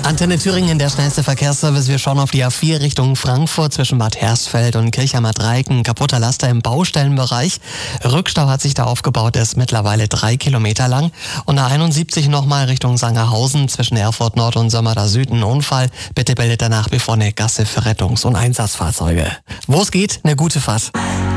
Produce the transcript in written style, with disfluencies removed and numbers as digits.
Antenne Thüringen, der schnellste Verkehrsservice. Wir schauen auf die A4 Richtung Frankfurt zwischen Bad Hersfeld und Kirchheimer-Dreiken. Kaputter Laster im Baustellenbereich. Rückstau hat sich da aufgebaut, der ist mittlerweile 3 Kilometer lang. Und A71 nochmal Richtung Sangerhausen zwischen Erfurt Nord und Sömmerda Süd ein Unfall. Bitte bildet danach wie vor eine Gasse für Rettungs- und Einsatzfahrzeuge. Wo es geht, eine gute Fahrt.